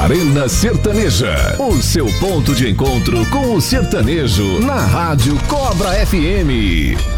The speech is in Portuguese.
Arena Sertaneja, o seu ponto de encontro com o sertanejo na Rádio Cobra FM.